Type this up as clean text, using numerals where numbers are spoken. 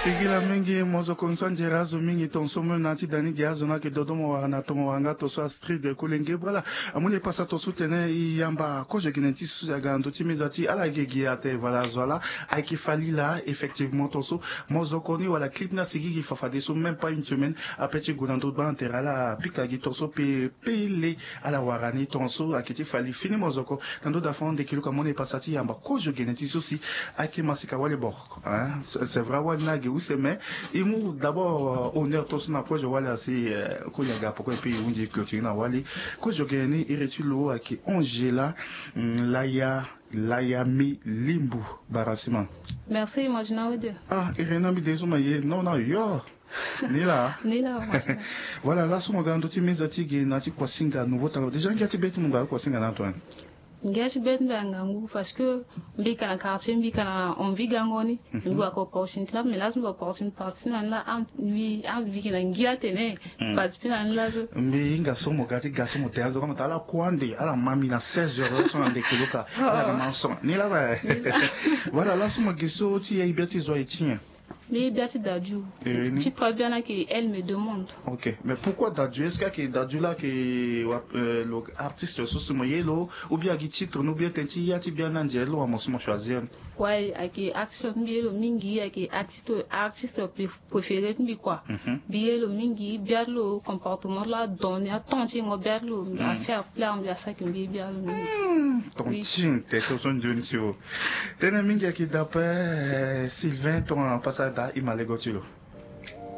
Sigila mingi mozo konsanje razo mingi tonsomo nanti dani gazo na ke dodomo wana tomo wanga to so street de kulenge voilà amune passa to soutene yamba ko je ginenti su ya gando timizati ala gegi ate voilà zola ai ki fali là effectivement to so mozo koni wala clip na sigi fafade so même pas une semaine après tu gonando ba interala pika gi to so pe pele ala warani tonso akiti fali fini mozo ko kando da fond de kilo kamone passati yamba ko je ginenti aussi aki masika wale bok hein c'est vrai wana où c'est mais il mou d'abord honneur tous na quoi je vois là c'est qu'on y a pourquoi puis on dit que tu na wali quoi je gagne irretulo qui Angela Layami Limbu Barasima. Merci, moi je n'en veux dire. Ah, Irena mi deso maye non yo. Nila. Nila. Voilà, là son gando ti mezati ge nati kwa singa nouveau temps. Déjà ngati beti munga kwa singa na Antoine. Ngati beti bangangu parce que mbika na quartier mbika na on vit gangoni mbika ko opportunité là mais là c'est une opportunité partie là en lui en vit na ngiate ne pas pina là zo mbinga somo gati gaso mo teazo kama tala kwande ala mami na 16 euros son ande kiloka ala manson ni là ba voilà là somo giso ti e beti zo etien. Mais Biati Dadju, si toi bien qu'elle me demande. Ok, mais pourquoi Dadju? Est-ce qu'il y a Dadju là qui l'artiste sous ce moyen là ou bien qui titre nous bien tenti y a ti bien Angelo à mon choisir? Ouais, avec action bien le mingi avec artiste préféré mi quoi. Bien le mingi bien le comportement là donné attention au bien le à faire plein bien ça que bien le mingi. Tontin, t'es tout son jeune sur. T'es un mingi qui d'après Sylvain ton passage il m'a légotilo.